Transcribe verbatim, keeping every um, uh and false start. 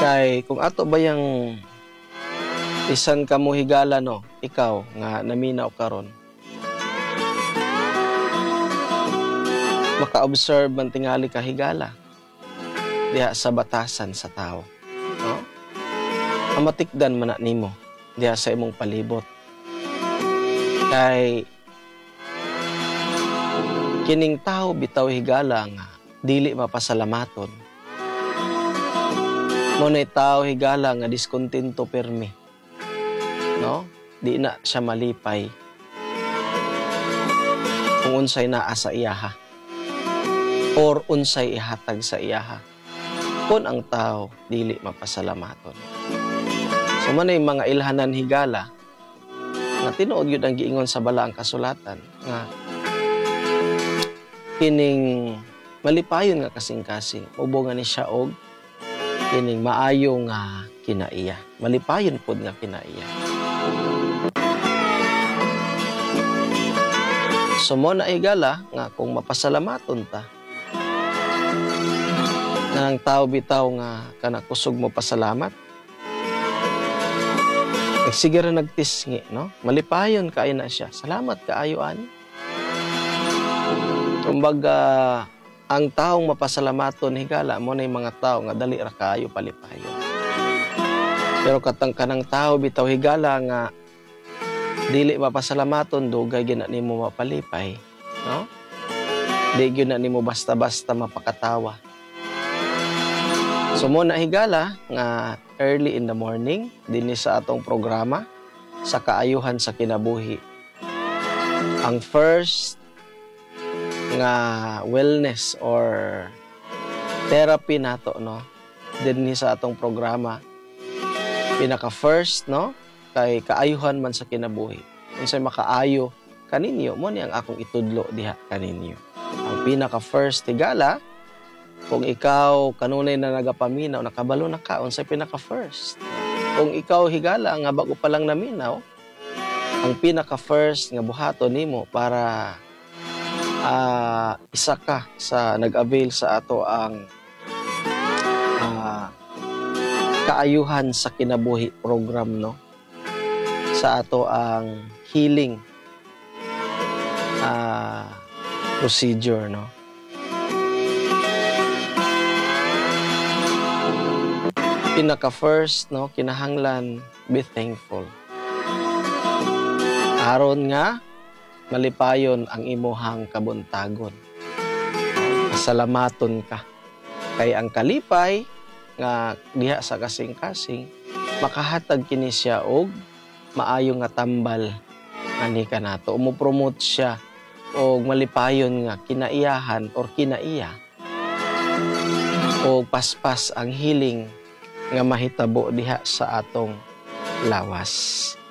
Kay kung ato ba yang isan ka mo higala no, ikaw nga naminaw karon. Maka-observe man tingali ka higala diha sa batasan sa tao, no? Amatikdan man na nimo diha sa imong palibot. Kay kining tao bitaw higala nga dili mapasalamaton. Mo nay tao higala nga diskontento permi. No? Di na siya malipay kung unsay naa sa iyaha or unsay ihatag sa iyaha kun ang tao dili mapasalamaton. So manay mga ilhanan higala nga tinuod gyud ang giingon sa balaang kasulatan nga kining malipayon nga kasing-kasing ubongan ni siya og kining maayo nga kinaiya. Malipayon pod nga kinaiya. So mo na higala nga kung mapasalamaton ta nang tao bitaw nga kana kusog mo pasalamat. Sige ra nagtisngi, no? Malipayon kaayo na siya. Salamat kaayo ani. Kumbaga ang taong mapasalamaton higala mo na mga tao nga dali ra kaayo palipayon. Pero katang kanang tao bitaw higala nga dili mapasalamaton dugay gyud na nimo mapalipay, no? Di gyud na nimo basta-basta mapakatawa. So mo na higala nga early in the morning dinhi sa atong programa sa kaayuhan sa kinabuhi. Ang first nga wellness or therapy nato, no, dinhi sa atong programa pinaka first, no, kay kaayuhan man sa kinabuhi. Unsay makaayo kaninyo mo ni ang akong itudlo diha kaninyo. Ang pinaka first higala kung ikaw kanunay na nagapaminaw nakabalo na ka unsay pinaka first. Kung ikaw higala nga bago pa lang naminaw, ang pinaka first nga buhaton nimo para uh, isa ka sa nag-avail sa ato ang uh, kaayuhan sa kinabuhi program, no, sa ato ang healing uh, procedure, no. Pinaka first, no, kinahanglan be thankful. Aron nga malipayon ang imuhang kabuntagon. Pasalamaton ka. Kay ang kalipay nga diha sa kasing-kasing makahatag kini siya og maayo nga tambal ani kanato. Mo-promote siya og malipayon nga kinaiyahan or kinaiya. O paspas ang healing nga mahitabo diha sa atong lawas.